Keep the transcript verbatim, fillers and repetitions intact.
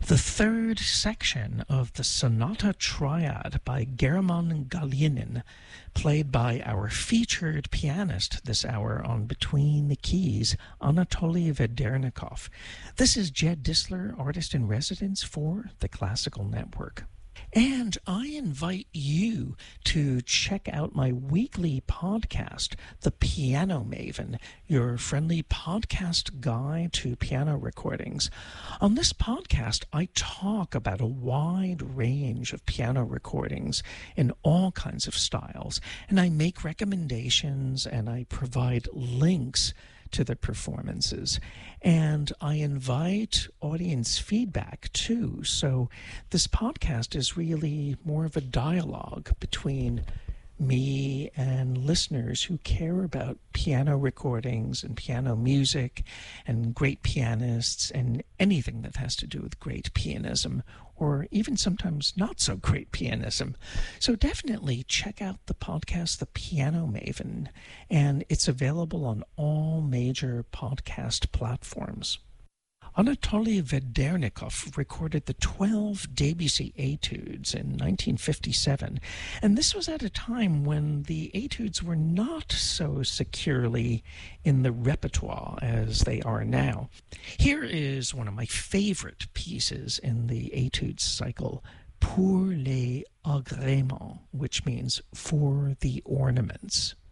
The third section of the Sonata Triad by German Galinin, played by our featured pianist this hour on Between the Keys, Anatoly Vedernikov. This is Jed Disler, artist in residence for the Classical Network. And I invite you to check out my weekly podcast, The Piano Maven, your friendly podcast guide to piano recordings. On this podcast, I talk about a wide range of piano recordings in all kinds of styles, and I make recommendations and I provide links to the performances, and I invite audience feedback too. So this podcast is really more of a dialogue between me and listeners who care about piano recordings and piano music and great pianists and anything that has to do with great pianism, or even sometimes not so great pianism. So definitely check out the podcast, The Piano Maven, and it's available on all major podcast platforms. Anatoly Vedernikov recorded the twelve Debussy Etudes in nineteen fifty-seven, and this was at a time when the Etudes were not so securely in the repertoire as they are now. Here is one of my favorite pieces in the Etudes cycle, Pour les agréments, which means for the ornaments.